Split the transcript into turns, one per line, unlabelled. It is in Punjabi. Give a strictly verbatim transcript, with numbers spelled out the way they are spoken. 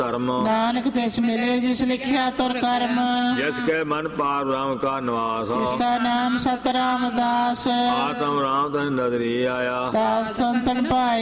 ਧਰਮ।
ਨਾਨਕ ਤਿਸ ਮਿਲੇ ਜਿਸ ਲਿਖਿਆ ਤੁਰ ਕਰਮ।
ਜਿਸ ਕੇ ਮਨ ਪਾਰ ਰਾਮ ਕਾ ਨਿਵਾਸ।
ਜਿਸਕਾ ਨਾਮ ਸਤ ਰਾਮਦਾਸ।
ਆਤਮ ਰਾਮ ਤਨ ਨਦਰੀ ਆਇਆ।
ਦਾਸ ਸੰਤਨ ਭਾਈ